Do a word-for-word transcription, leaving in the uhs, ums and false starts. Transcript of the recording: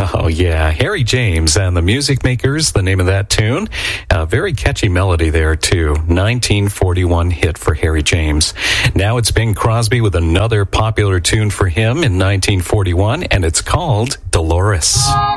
Oh, yeah. Harry James and the Music Makers, the name of that tune. A very catchy melody there, too. nineteen forty-one hit for Harry James. Now it's Bing Crosby with another popular tune for him in nineteen forty-one, and it's called Dolores.